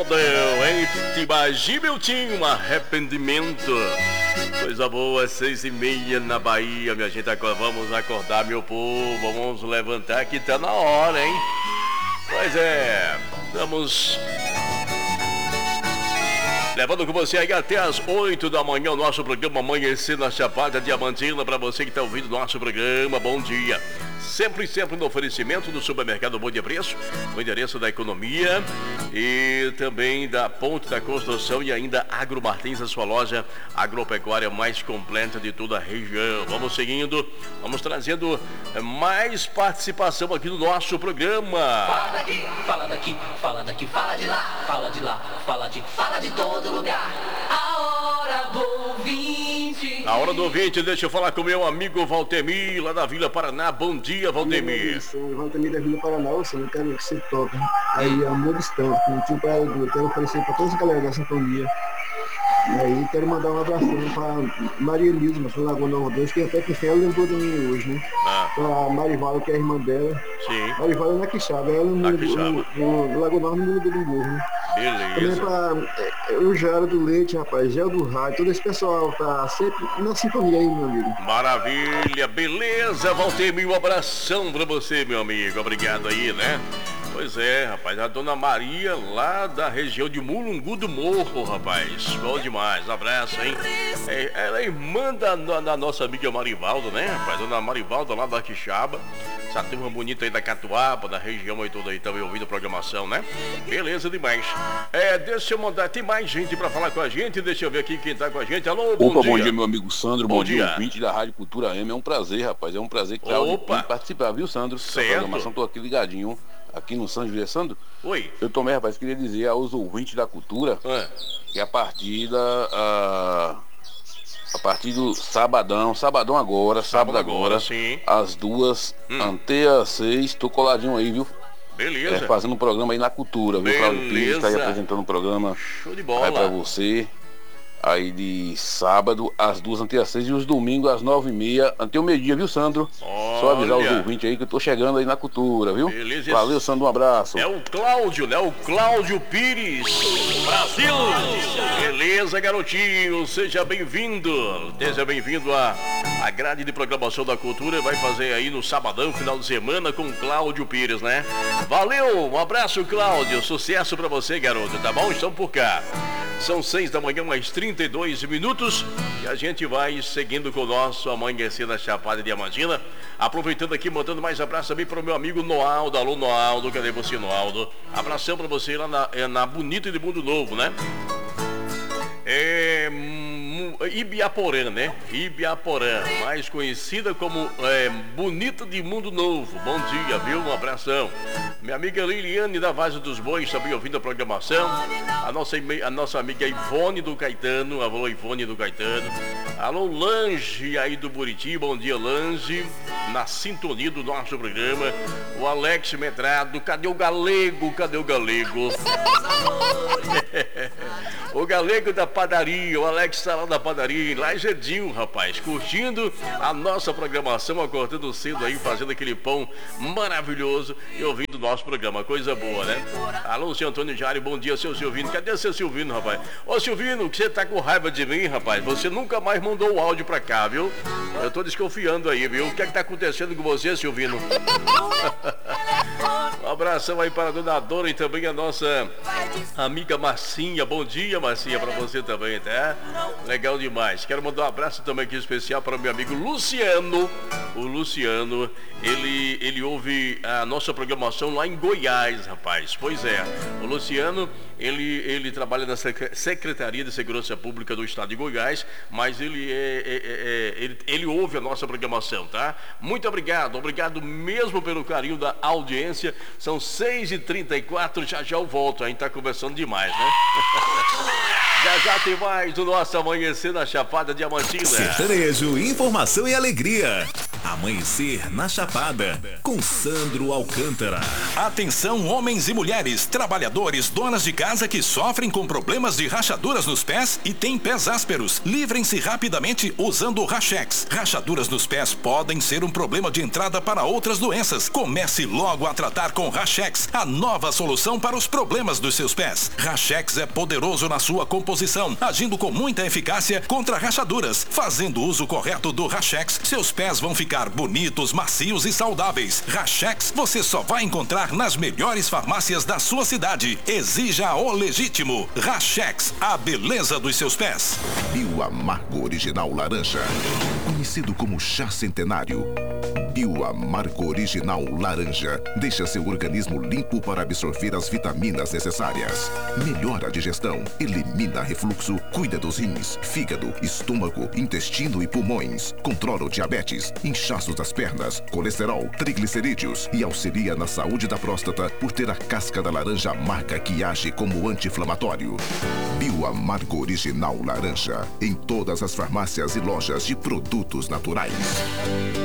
Imagina, eu tinha um arrependimento. Coisa boa, 6h30 na Bahia, minha gente. Agora vamos acordar, meu povo. Vamos levantar que tá na hora, hein? Pois é, vamos levando com você aí até as 8 da manhã o nosso programa Amanhecer na Chapada Diamantina. Para você que está ouvindo o nosso programa, bom dia. Sempre no oferecimento do supermercado Bom Dia Preço, o endereço da economia e também da Ponte da Construção e ainda Agro Martins, a sua loja agropecuária mais completa de toda a região. Vamos seguindo, vamos trazendo mais participação aqui no nosso programa. Fala daqui, fala daqui, fala daqui, fala de lá, fala de lá, fala de todo lugar. A hora do ouvinte. A hora do ouvinte, deixa eu falar com o meu amigo Valtemir, lá da Vila Paraná. Bom dia, Valtemir. Valtemir da Vila Paraná, eu quero ser top. Aí, amor distante, um tio para eu quero oferecer para toda a galera da sintonia. E aí, quero mandar um abração para Maria Elisa, do Lagoa Nova 2, que até que ela lembrou de mim hoje, né? Para Marivaldo, que é a irmã dela. Sim. Marivaldo é na Quixaba, ela no Lagoa Nova, no Mundo do Burro, né? Beleza. Também para o Jara do Leite, rapaz, Gel do Rádio, todo esse pessoal tá sempre na sintonia aí, meu amigo. Maravilha, beleza, Valtemir, um abração pra você, meu amigo, obrigado aí, né? Pois é, rapaz, a dona Maria lá da região de Mulungu do Morro, rapaz, bom demais, abraço, hein? Ela é irmã da nossa amiga Marivaldo, né, rapaz, dona Marivaldo lá da Quixaba, essa turma bonita aí da Catuaba, da região aí toda aí, também ouvindo a programação, né? Beleza demais. Deixa eu mandar, tem mais gente pra falar com a gente, deixa eu ver aqui quem tá com a gente. Alô, bom dia. Bom dia, meu amigo Sandro, bom dia. Ouvinte da Rádio Cultura M, é um prazer, rapaz, é um prazer que participar, viu, Sandro? Certo. Da programação, tô aqui ligadinho, aqui no São José. Sandro, oi. Eu também, rapaz, queria dizer aos ouvintes da cultura que a partir do sábado agora, sim. às 2, até às 6, tô coladinho aí, viu? Beleza. Fazendo um programa aí na cultura, viu? Claudio Pires tá aí apresentando um programa. Show de bola. Aí pra você. Aí de sábado às 2 até às 6 e os domingos às 9h30 até o meio-dia, viu, Sandro? Olha. Só avisar os ouvintes aí que eu tô chegando aí na cultura, viu? Beleza. Valeu, Sandro, um abraço. É o Cláudio, né? O Cláudio Pires. Brasil! Beleza, garotinho, seja bem-vindo. Seja bem-vindo à grade de programação da cultura. Vai fazer aí no sabadão, final de semana, com o Cláudio Pires, né? Valeu, um abraço, Cláudio. Sucesso pra você, garoto, tá bom? Estão por cá. São 6 da manhã, mais 32 minutos. E a gente vai seguindo com o nosso Amanhecer na Chapada Diamantina. Aproveitando aqui, mandando mais abraço também para o meu amigo Noaldo. Alô, Noaldo, cadê você, Noaldo? Abração para você lá na Bonita de Mundo Novo, né? Ibiaporã, né? Ibiaporã, mais conhecida como Bonita de Mundo Novo. Bom dia, viu? Um abração. Minha amiga Liliane da Vaza dos Bois, também ouvindo a programação. A nossa amiga Ivone do Caetano. Alô, Ivone do Caetano. Alô, Lange aí do Buriti. Bom dia, Lange. Na sintonia do nosso programa. O Alex Medrado. Cadê o Galego? Cadê o Galego? O Galego da padaria. O Alex está lá da padaria, lá em Jardim, rapaz, curtindo a nossa programação, acordando cedo aí, fazendo aquele pão maravilhoso e ouvindo o nosso programa, coisa boa, né? Alô, seu Antônio Jário, bom dia, seu Silvino. Cadê seu Silvino, rapaz? Ô, Silvino, que você tá com raiva de mim, rapaz? Você nunca mais mandou o áudio pra cá, viu? Eu tô desconfiando aí, viu? O que é que tá acontecendo com você, Silvino? Um abração aí para a dona Dora e também a nossa amiga Marcinha. Bom dia, Marcinha, para você também, tá? Legal demais. Quero mandar um abraço também aqui especial para o meu amigo Luciano. O Luciano, ele ouve a nossa programação lá em Goiás, rapaz. Pois é, o Luciano, ele trabalha na Secretaria de Segurança Pública do Estado de Goiás, mas ele ouve a nossa programação, tá? Muito obrigado mesmo pelo carinho da audiência. São 6h34, já eu volto, a gente tá conversando demais, né? Já tem mais do nosso Amanhecer na Chapada Diamantina. Sertanejo, informação e alegria. Amanhecer na Chapada, com Sandro Alcântara. Atenção, homens e mulheres, trabalhadores, donas de casa que sofrem com problemas de rachaduras nos pés e têm pés ásperos. Livrem-se rapidamente usando o Rachex. Rachaduras nos pés podem ser um problema de entrada para outras doenças. Comece logo a tratar com Rachex, a nova solução para os problemas dos seus pés. Rachex é poderoso na sua composição, agindo com muita eficácia contra rachaduras. Fazendo uso correto do Rachex, seus pés vão ficar bonitos, macios e saudáveis. Rachex você só vai encontrar nas melhores farmácias da sua cidade. Exija o legítimo. Rachex, a beleza dos seus pés. Bioamargo Original Laranja, conhecido como chá centenário. Bioamargo Original Laranja deixa seu organismo limpo para absorver as vitaminas necessárias. Melhora a digestão, elimina refluxo, cuida dos rins, fígado, estômago, intestino e pulmões. Controla o diabetes, inchaços das pernas, colesterol, triglicerídeos e auxilia na saúde da próstata por ter a casca da laranja amarga que age como anti-inflamatório. Bioamargo Original Laranja, em todas as farmácias e lojas de produtos naturais.